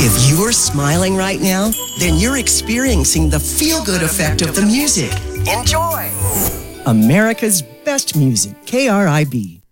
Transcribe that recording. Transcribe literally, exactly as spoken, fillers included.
If you're smiling right now, then you're experiencing the feel-good effect of the music. Enjoy! America's best music, K R I B.